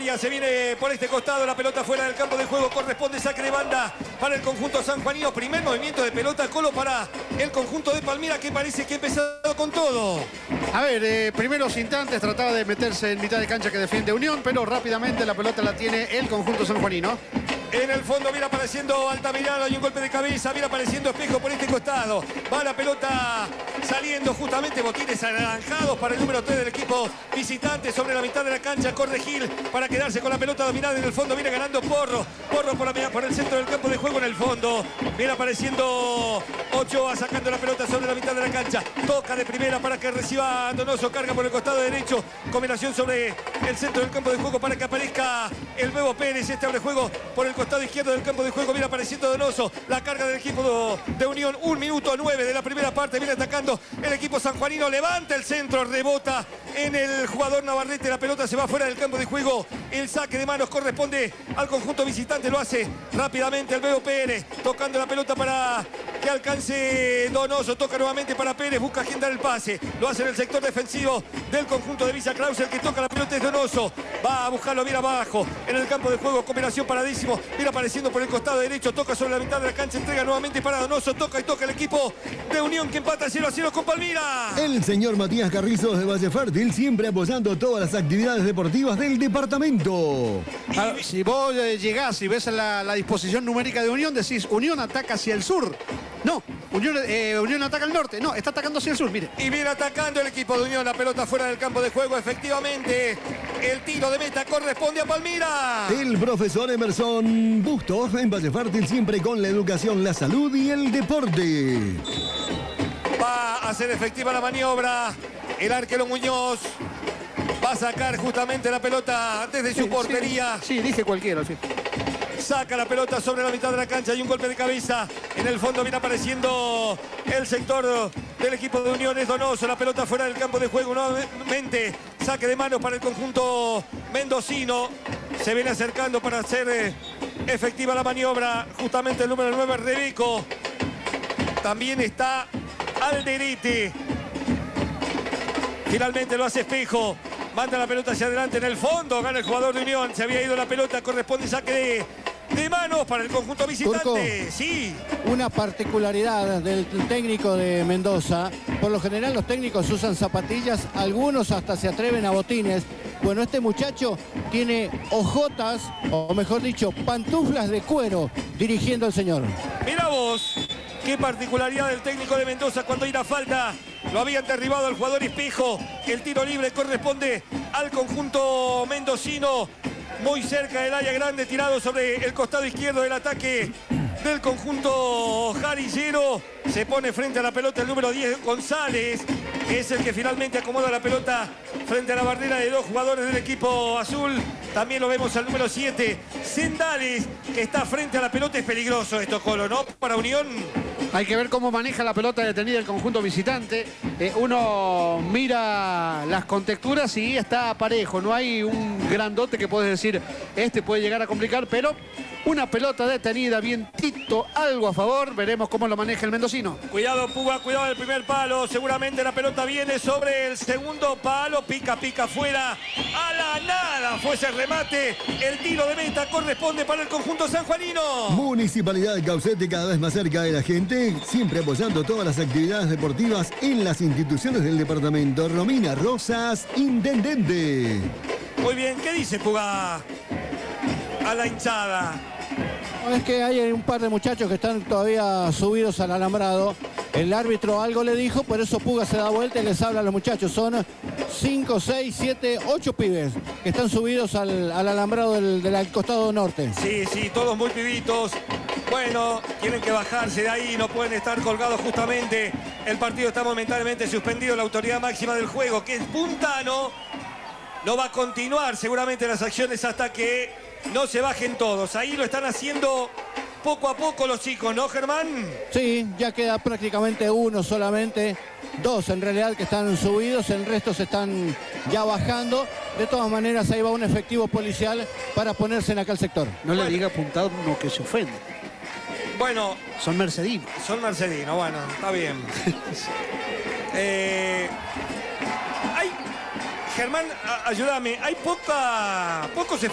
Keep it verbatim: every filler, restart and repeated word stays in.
Victoria se viene por este costado, la pelota fuera del campo de juego, corresponde saque de banda para el conjunto sanjuanino. Primer movimiento de pelota, Colo, para el conjunto de Palmira, que parece que ha empezado con todo. A ver, eh, primeros instantes trataba de meterse en mitad de cancha que defiende Unión, pero rápidamente la pelota la tiene el conjunto sanjuanino. En el fondo viene apareciendo Altamirano, hay un golpe de cabeza, viene apareciendo Espejo por este costado. Va la pelota saliendo justamente, botines anaranjados para el número tres del equipo visitante sobre la mitad de la cancha. Corre Gil para quedarse con la pelota dominada en el fondo. Viene ganando Porro. Porro por, la, por el centro del campo de juego en el fondo. Viene apareciendo Ochoa sacando la pelota sobre la mitad de la cancha. Toca de primera para que reciba Donoso. Carga por el costado derecho. Combinación sobre el centro del campo de juego para que aparezca el Bebo Pérez. Este abre juego por el costado izquierdo del campo de juego. Viene apareciendo Donoso. La carga del equipo de Unión. Un minuto nueve de la primera parte. Viene atacando el equipo sanjuanino. Levanta el centro. Rebota en el jugador Navarrete. La pelota se va fuera del campo de juego. El saque de manos corresponde al conjunto visitante. Lo hace rápidamente el Bebo Pérez. Tocando la pelota para que alcance Donoso. Toca nuevamente para Pérez. Busca agendar el pase. Lo hace en el sector defensivo del conjunto de Villa Krause. El que toca la pelota es Donoso. Va a buscarlo bien abajo. En el campo de juego. Combinación paradísimo. Viene apareciendo por el costado derecho. Toca sobre la mitad de la cancha. Entrega nuevamente para Donoso. Toca y toca el equipo de Unión, que empata cero a cero con Palmira. El señor Matías Carrizo de Valle Fértil, siempre apoyando todas las actividades deportivas del departamento. Ah, si vos eh, llegás y ves la, la disposición numérica de Unión, decís, Unión ataca hacia el sur. No, Unión, eh, Unión ataca al norte. No, está atacando hacia el sur, mire. Y viene atacando el equipo de Unión. La pelota fuera del campo de juego. Efectivamente, el tiro de meta corresponde a Palmira. El profesor Emerson Bustos en Valle Fértil, siempre con la educación, la salud y el deporte. Va a hacer efectiva la maniobra el arquero Muñoz. Va a sacar justamente la pelota desde su Sí, portería. Sí, sí, dije cualquiera, sí. Saca la pelota sobre la mitad de la cancha y un golpe de cabeza. En el fondo viene apareciendo el sector del equipo de Unión. Es Donoso. La pelota fuera del campo de juego nuevamente. Saque de manos para el conjunto mendocino. Se viene acercando para hacer efectiva la maniobra. Justamente el número nueve, Rebeco. También está Alderete. Finalmente lo hace Espejo. Manda la pelota hacia adelante en el fondo. Gana el jugador de Unión. Se había ido la pelota. Corresponde saque de, de manos para el conjunto visitante. Turco, sí. Una particularidad del técnico de Mendoza. Por lo general los técnicos usan zapatillas. Algunos hasta se atreven a botines. Bueno, este muchacho tiene ojotas, o mejor dicho, pantuflas de cuero dirigiendo al señor. Mira vos. Qué particularidad del técnico de Mendoza cuando irá falta. Lo habían derribado al jugador Espejo. El tiro libre corresponde al conjunto mendocino. Muy cerca del área grande, tirado sobre el costado izquierdo del ataque del conjunto jarillero. Se pone frente a la pelota el número diez, González. Es el que finalmente acomoda la pelota frente a la barrera de dos jugadores del equipo azul. También lo vemos al número siete, Sendales, que está frente a la pelota. Es peligroso esto, Colo, ¿no? Para Unión. Hay que ver cómo maneja la pelota detenida el conjunto visitante. Eh, uno mira las contexturas y está parejo. No hay un grandote que puedes decir, este puede llegar a complicar, pero una pelota detenida, vientito, algo a favor. Veremos cómo lo maneja el mendocino. Cuidado, Puga, cuidado del primer palo. Seguramente la pelota viene sobre el segundo palo. Pica, pica fuera. A la nada fue ese remate. El tiro de meta corresponde para el conjunto sanjuanino. Municipalidad de Caucete, cada vez más cerca de la gente, siempre apoyando todas las actividades deportivas en las instituciones del departamento. Romina Rosas, intendente. Muy bien, ¿qué dice Puga a la hinchada? Es que hay un par de muchachos que están todavía subidos al alambrado. El árbitro algo le dijo, por eso Puga se da vuelta y les habla a los muchachos. Son cinco, seis, siete, ocho pibes que están subidos al, al alambrado del, del costado norte. Sí, sí, todos muy pibitos. Bueno, tienen que bajarse de ahí, no pueden estar colgados justamente. El partido está momentáneamente suspendido. La autoridad máxima del juego, que es Puntano, no va a continuar seguramente las acciones hasta que no se bajen todos. Ahí lo están haciendo poco a poco los chicos, ¿no, Germán? Sí, ya queda prácticamente uno solamente. Dos en realidad que están subidos, el resto se están ya bajando. De todas maneras, ahí va un efectivo policial para ponerse en aquel sector. No Bueno. le diga apuntado uno que se ofende. Bueno, Son mercedinos. son mercedinos, bueno, está bien. eh, hay, Germán, a- ayúdame, hay poca, pocos